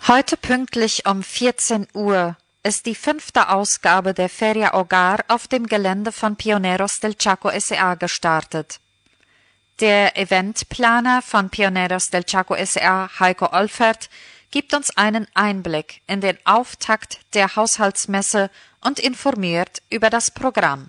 Heute pünktlich um 14 Uhr ist die 5. Ausgabe der Feria Hogar auf dem Gelände von Pioneros del Chaco S.A. gestartet. Der Eventplaner von Pioneros del Chaco S.A., Heiko Olfert, gibt uns einen Einblick in den Auftakt der Haushaltsmesse und informiert über das Programm.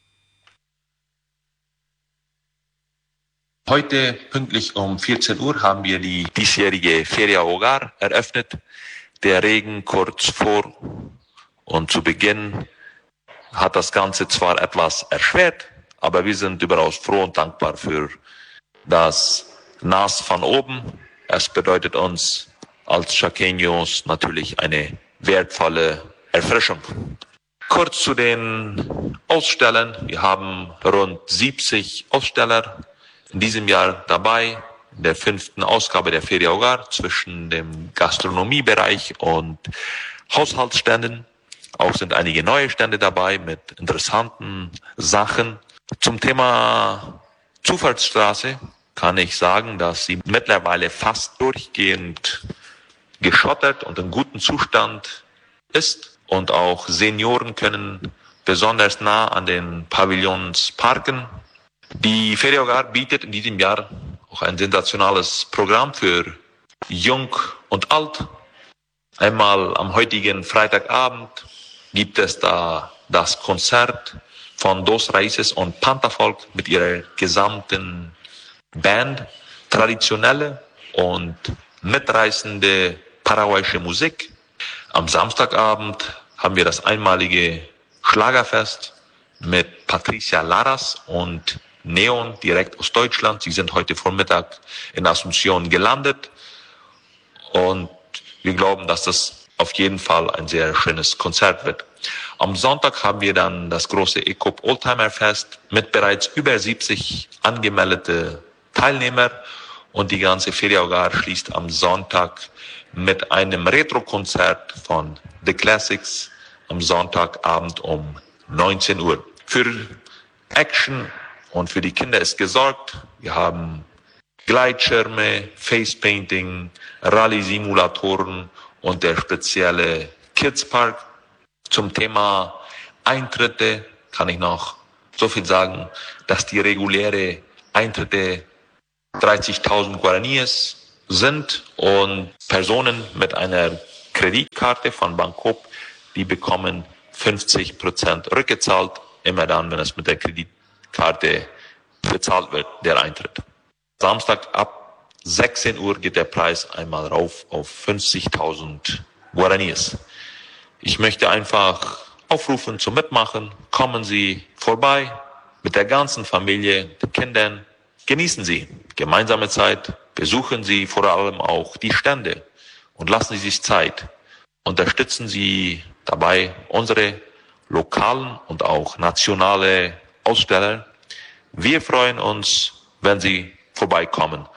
Heute pünktlich um 14 Uhr haben wir die diesjährige Feria Hogar eröffnet. Der Regen kurz vor und zu Beginn hat das Ganze zwar etwas erschwert, aber wir sind überaus froh und dankbar für das Nas von oben. Es bedeutet uns als Chaqueños natürlich eine wertvolle Erfrischung. Kurz zu den Ausstellern. Wir haben rund 70 Aussteller in diesem Jahr dabei, in der 5. Ausgabe der Feria Hogar, zwischen dem Gastronomiebereich und Haushaltsständen. Auch sind einige neue Stände dabei mit interessanten Sachen. Zum Thema Zufahrtsstraße kann ich sagen, dass sie mittlerweile fast durchgehend geschottert und in gutem Zustand ist. Und auch Senioren können besonders nah an den Pavillons parken. Die Feria Hogar bietet in diesem Jahr auch ein sensationales Programm für Jung und Alt. Einmal am heutigen Freitagabend gibt es da das Konzert von Dos Raíces und Pantafolk mit ihrer gesamten Band. Traditionelle und mitreißende paraguayische Musik. Am Samstagabend haben wir das einmalige Schlagerfest mit Patricia Laras und Neon direkt aus Deutschland. Sie sind heute Vormittag in Asunción gelandet und wir glauben, dass das auf jeden Fall ein sehr schönes Konzert wird. Am Sonntag haben wir dann das große ECOP Oldtimer Fest mit bereits über 70 angemeldete Teilnehmer und die ganze Feria Hogar schließt am Sonntag mit einem Retro-Konzert von The Classics am Sonntagabend um 19 Uhr. Für Action und für die Kinder ist gesorgt. Wir haben Gleitschirme, Facepainting, Rallye-Simulatoren und der spezielle Kids Park. Zum Thema Eintritte kann ich noch so viel sagen, dass die reguläre Eintritte 30.000 Guaraníes sind und Personen mit einer Kreditkarte von Bancoop, die bekommen 50% rückgezahlt, immer dann, wenn es mit der Kreditkarte bezahlt wird, der Eintritt. Samstag ab 16 Uhr geht der Preis einmal rauf auf 50.000 Guaraníes. Ich möchte einfach aufrufen zum Mitmachen. Kommen Sie vorbei mit der ganzen Familie, den Kindern. Genießen Sie gemeinsame Zeit. Besuchen Sie vor allem auch die Stände und lassen Sie sich Zeit. Unterstützen Sie dabei unsere lokalen und auch nationale Aussteller. Wir freuen uns, wenn Sie vorbeikommen.